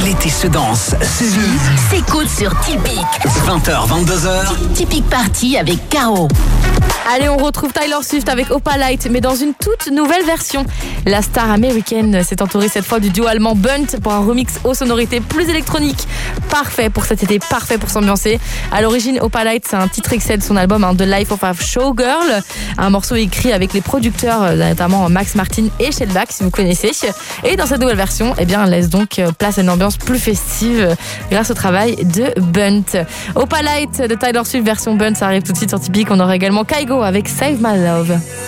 L'été se danse, se vit, s'écoute sur Tipeee. 20h, 22h. Tipeee Party avec Caro. Allez, on retrouve Tyler Swift avec Opalite, mais dans une toute nouvelle version. La star américaine s'est entourée cette fois du duo allemand Bunt pour un remix aux sonorités plus électroniques. Parfait pour cet été, parfait pour s'ambiancer. À l'origine, Opalite, c'est un titre extrait de son album The Life of a Showgirl, un morceau écrit avec les producteurs, notamment Max Martin et Shellback, si vous connaissez. Et dans cette nouvelle version, elle laisse donc place à une ambiance plus festive grâce au travail de Bunt. Opalite de Tyler Swift version Bunt, ça arrive tout de suite sur Tipeee. On aura également Kygo avec Save My Love.